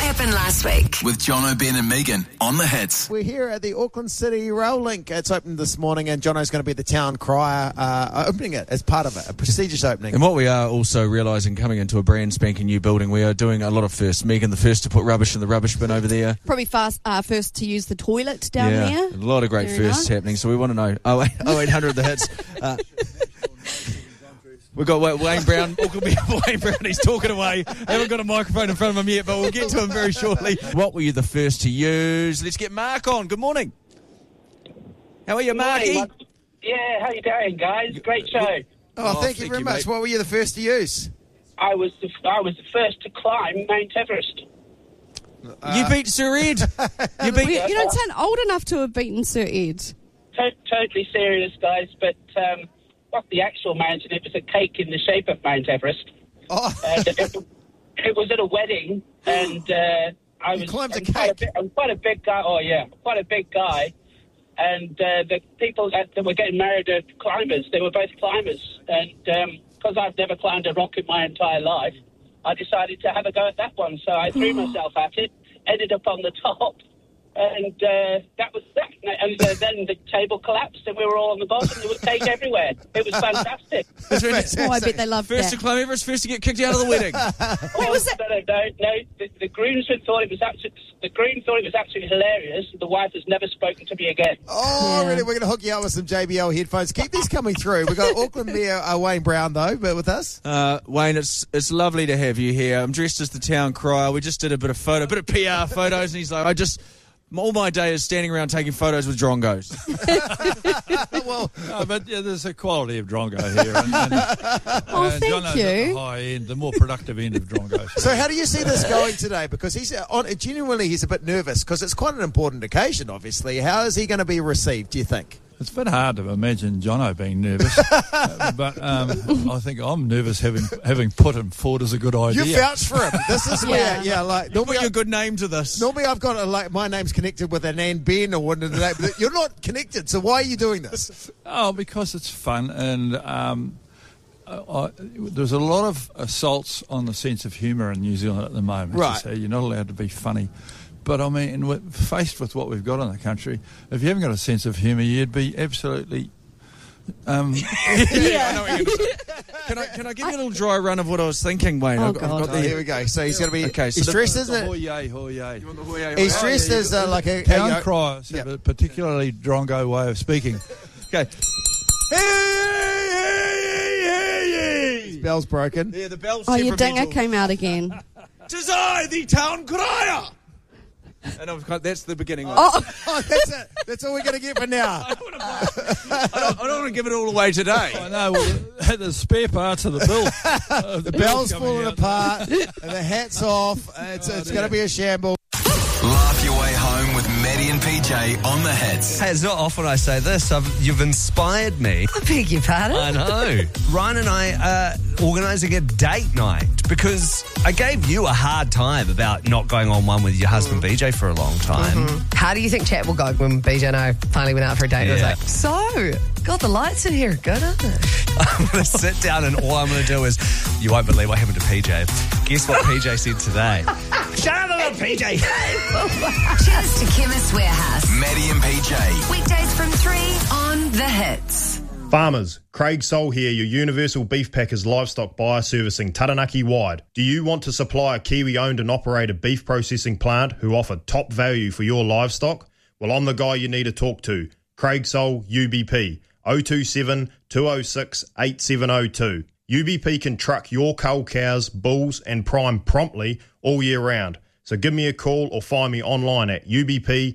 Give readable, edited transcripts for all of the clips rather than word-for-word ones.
happened last week? With Jono, Ben and Megan on the Hits. We're here at the Auckland City Rail Link. It's opened this morning, and Jono's going to be the town crier opening it as part of it, a prestigious opening. And what we are also realising, coming into a brand spanking new building, we are doing a lot of firsts. Megan, the first to put rubbish in the rubbish bin over there. Probably first to use the toilet down there. A lot of great firsts happening. So we want to know 0800 the Hits. We've got Wayne Brown. Wayne Brown, he's talking away. I haven't got a microphone in front of him yet, but we'll get to him very shortly. What were you the first to use? Let's get Mark on. Good morning. How are you, Marky? Yeah, how you doing, guys? Great show. Thank you very much. Mate. What were you the first to use? I was the first to climb Mount Everest. You beat Sir Ed. You don't sound old enough to have beaten Sir Ed. Totally serious, guys, but not the actual mountain. It was a cake in the shape of Mount Everest. And it was at a wedding, and I'm quite a big guy. Oh yeah, quite a big guy. And the people that were getting married are climbers. They were both climbers, and because I've never climbed a rock in my entire life, I decided to have a go at that one. So I threw myself at it, ended up on the top. And that was that. And then the table collapsed and we were all on the bottom. There was cake everywhere. It was fantastic. I bet they loved first that. to climb Everest, first to get kicked out of the wedding. No. The groomsmen thought it was absolutely hilarious. The wife has never spoken to me again. Really? We're going to hook you up with some JBL headphones. Keep these coming through. We've got Auckland Mayor Wayne Brown, though, with us. Wayne, it's lovely to have you here. I'm dressed as the town crier. We just did a bit of PR photos, and he's like, all my day is standing around taking photos with drongos. But there's a quality of drongo here. And thank Jono's you. At the high end, the more productive end of drongos. So how do you see this going today? Because he's a bit nervous because it's quite an important occasion, obviously. How is he going to be received, do you think? It's a bit hard to imagine Jono being nervous, but I think I'm nervous having put him forward as a good idea. You vouch for him. This is where, normally a good name to this. Normally I've got my name's connected with an and Ben or one of the name, but you're not connected. So why are you doing this? Oh, because it's fun, and there's a lot of assaults on the sense of humour in New Zealand at the moment. Right, so you're not allowed to be funny. But, I mean, faced with what we've got in the country, if you haven't got a sense of humour, you'd be absolutely... I know what you're going to say. Can I give you a little dry run of what I was thinking, Wayne? Oh, God. Here we go. So he's going to be... Okay, so he's dressed as a... Hoye. You want the hoye? He's dressed as like a... Town criers have a particularly drongo way of speaking. Okay. His bell's broken. Yeah, the bell's your dinger came out again. 'Tis I, the town crier! And that's the beginning. Oh, that's it. That's all we're going to get for now. I don't want to give it all away today. I know. Well, the spare parts of the bill. The bell's falling apart, and the hat's off. It's going to be a shambles. Laugh your way home with Maddie and PJ on the Hits. Hey, it's not often I say this. You've inspired me. I beg your pardon? I know. Ryan and I are organising a date night because I gave you a hard time about not going on one with your husband BJ for a long time. Mm-hmm. How do you think chat will go when BJ and I finally went out for a date? Yeah. I was like, God, the lights in here are good, aren't they? I'm going to sit down and all I'm going to do is, you won't believe what happened to PJ. Guess what PJ said today? Shut up about PJ. Cheers to Chemist Warehouse. Maddie and PJ. Weekdays from 3 on The Hits. Farmers, Craig Soul here, your Universal Beef Packers livestock buyer servicing Taranaki wide. Do you want to supply a Kiwi-owned and operated beef processing plant who offer top value for your livestock? Well, I'm the guy you need to talk to. Craig Soul, UBP, 027 206 8702. UBP can truck your cull cows, bulls and prime promptly all year round. So give me a call or find me online at ubp.co.nz.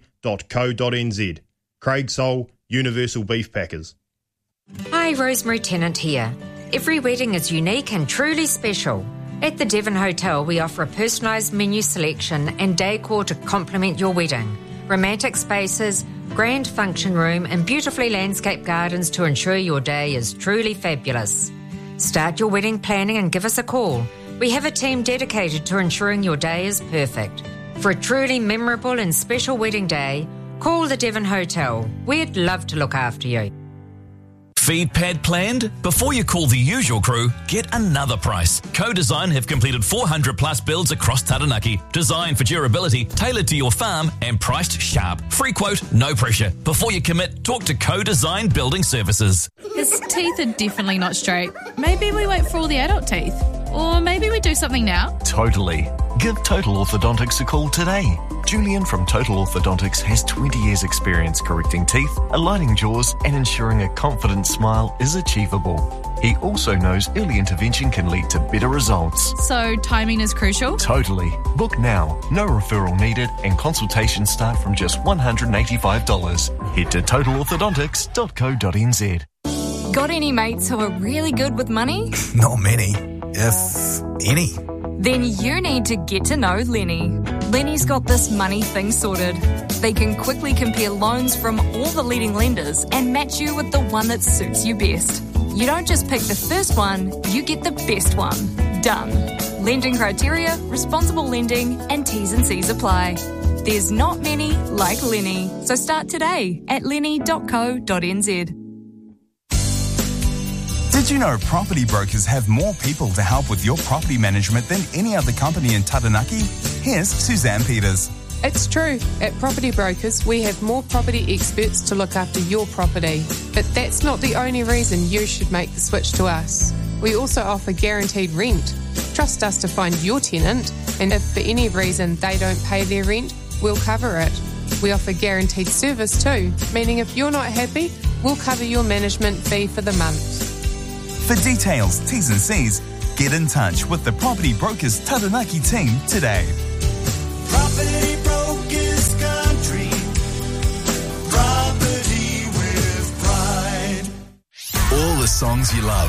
Craig Soul, Universal Beef Packers. Hi, Rosemary Tennant here. Every wedding is unique and truly special. At the Devon Hotel, we offer a personalised menu selection and decor to complement your wedding. Romantic spaces, grand function room and beautifully landscaped gardens to ensure your day is truly fabulous. Start your wedding planning and give us a call. We have a team dedicated to ensuring your day is perfect. For a truly memorable and special wedding day, call the Devon Hotel. We'd love to look after you. Feed pad planned? Before you call the usual crew, get another price. Co-Design have completed 400 plus builds across Taranaki. Designed for durability, tailored to your farm and priced sharp. Free quote, no pressure. Before you commit, talk to Co-Design Building Services. His teeth are definitely not straight. Maybe we wait for all the adult teeth. Or maybe we do something now. Totally. Give Total Orthodontics a call today. Julian from Total Orthodontics has 20 years experience correcting teeth, aligning jaws and ensuring a confident smile is achievable. He also knows early intervention can lead to better results. So timing is crucial? Totally. Book now. No referral needed and consultations start from just $185. Head to totalorthodontics.co.nz. Got any mates who are really good with money? Not many, if any. Then you need to get to know Lenny. Lenny's got this money thing sorted. They can quickly compare loans from all the leading lenders and match you with the one that suits you best. You don't just pick the first one, you get the best one. Done. Lending criteria, responsible lending, and T's and C's apply. There's not many like Lenny, so start today at lenny.co.nz. Did you know property brokers have more people to help with your property management than any other company in Taranaki? Here's Suzanne Peters. It's true. At Property Brokers, we have more property experts to look after your property. But that's not the only reason you should make the switch to us. We also offer guaranteed rent. Trust us to find your tenant, and if for any reason they don't pay their rent, we'll cover it. We offer guaranteed service too, meaning if you're not happy, we'll cover your management fee for the month. For details, T's and C's, get in touch with the Property Brokers Taranaki team today. Property Brokers Country. Property with pride. All the songs you love.